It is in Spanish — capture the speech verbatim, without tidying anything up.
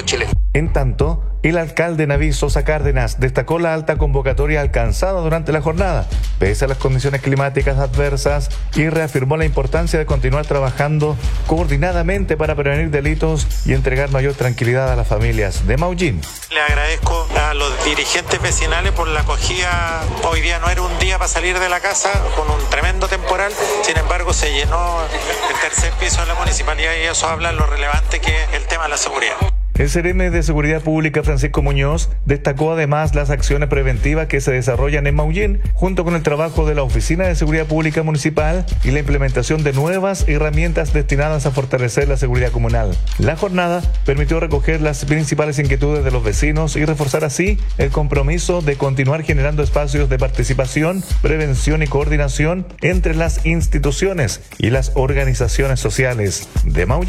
chileno. En tanto, el alcalde Naví Sosa Cárdenas destacó la alta convocatoria alcanzada durante la jornada, pese a las condiciones climáticas adversas, y reafirmó la importancia de continuar trabajando coordinadamente para prevenir delitos y entregar mayor tranquilidad a las familias de Maullín. Le agradezco a los dirigentes vecinales por la acogida. Hoy día no era un día para salir de la casa con un tremendo temporal, sin embargo se llenó el tercer piso de la municipalidad y eso habla de lo relevante que es el tema de la seguridad. El Seremi de Seguridad Pública, Francisco Muñoz, destacó además las acciones preventivas que se desarrollan en Maullín, junto con el trabajo de la Oficina de Seguridad Pública Municipal y la implementación de nuevas herramientas destinadas a fortalecer la seguridad comunal. La jornada permitió recoger las principales inquietudes de los vecinos y reforzar así el compromiso de continuar generando espacios de participación, prevención y coordinación entre las instituciones y las organizaciones sociales de Maullín.